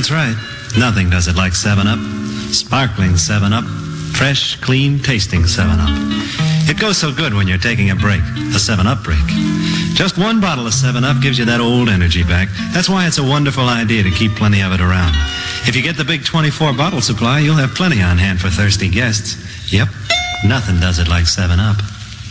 That's right. Nothing does it like 7-Up. Sparkling 7-Up. Fresh, clean, tasting 7-Up. It goes so good when you're taking a break, a 7-Up break. Just one bottle of 7-Up gives you that old energy back. That's why it's a wonderful idea to keep plenty of it around. If you get the big 24-bottle supply, you'll have plenty on hand for thirsty guests. Yep, nothing does it like 7-Up.